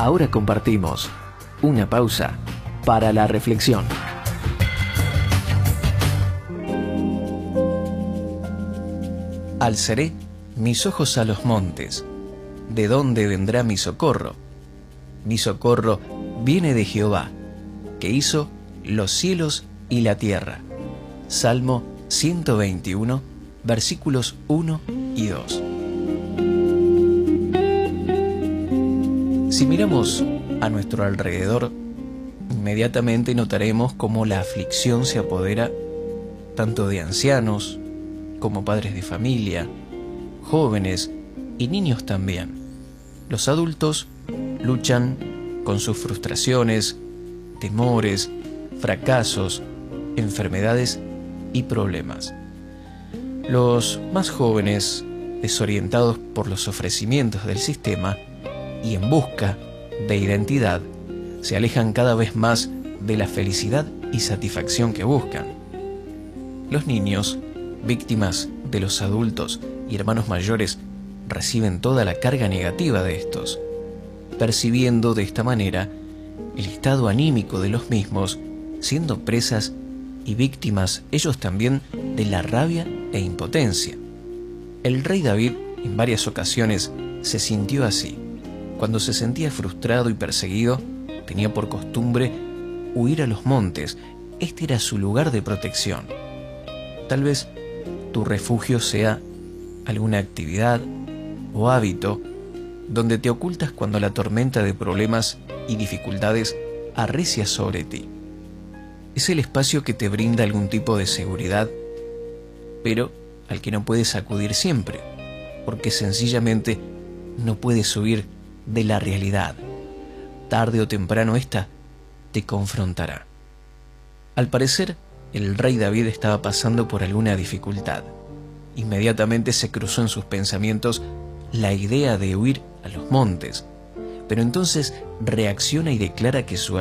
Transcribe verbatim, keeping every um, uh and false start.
Ahora compartimos una pausa para la reflexión. Alzaré mis ojos a los montes. ¿De dónde vendrá mi socorro? Mi socorro viene de Jehová, que hizo los cielos y la tierra. Salmo ciento veintiuno, versículos uno y dos. Si miramos a nuestro alrededor, inmediatamente notaremos cómo la aflicción se apodera tanto de ancianos como padres de familia, jóvenes y niños también. Los adultos luchan con sus frustraciones, temores, fracasos, enfermedades y problemas. Los más jóvenes, desorientados por los ofrecimientos del sistema y en busca de identidad, se alejan cada vez más de la felicidad y satisfacción que buscan. Los niños, víctimas de los adultos y hermanos mayores, reciben toda la carga negativa de estos, percibiendo de esta manera el estado anímico de los mismos, siendo presas y víctimas ellos también de la rabia e impotencia. El rey David en varias ocasiones se sintió así. Cuando se sentía frustrado y perseguido, tenía por costumbre huir a los montes. Este era su lugar de protección. Tal vez tu refugio sea alguna actividad o hábito donde te ocultas cuando la tormenta de problemas y dificultades arrecia sobre ti. Es el espacio que te brinda algún tipo de seguridad, pero al que no puedes acudir siempre, porque sencillamente no puedes huir de la realidad. Tarde o temprano esta te confrontará. Al parecer, el rey David estaba pasando por alguna dificultad. Inmediatamente se cruzó en sus pensamientos la idea de huir a los montes, pero entonces reacciona y declara que su